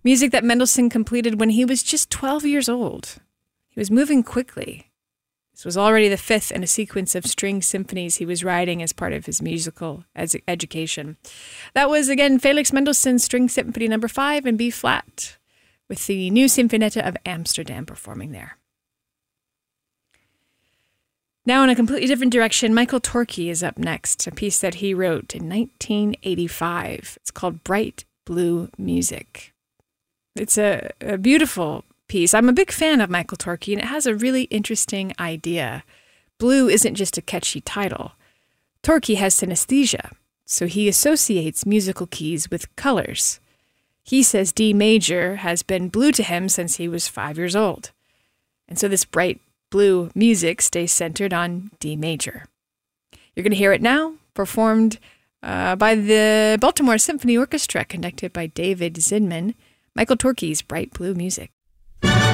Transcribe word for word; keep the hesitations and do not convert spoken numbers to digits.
Music that Mendelssohn completed when he was just twelve years old. He was moving quickly. This was already the fifth in a sequence of string symphonies he was writing as part of his musical ed- education. That was, again, Felix Mendelssohn's String Symphony number five in B-flat, with the New Sinfonietta of Amsterdam performing there. Now in a completely different direction, Michael Torke is up next, a piece that he wrote in nineteen eighty-five. It's called Bright Blue Music. It's a, a beautiful piece. I'm a big fan of Michael Torke, and it has a really interesting idea. Blue isn't just a catchy title. Torke has synesthesia, so he associates musical keys with colors. He says D major has been blue to him since he was five years old. And so this bright blue music stays centered on D major. You're going to hear it now, performed uh, by the Baltimore Symphony Orchestra, conducted by David Zinman, Michael Torke's Bright Blue Music.